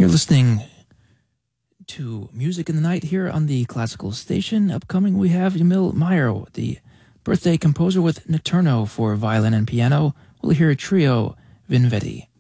You're listening to Music in the Night here on the Classical Station. Upcoming, we have Emil Meyer, the birthday composer with Notturno for violin and piano. We'll hear a trio, Vinvetti.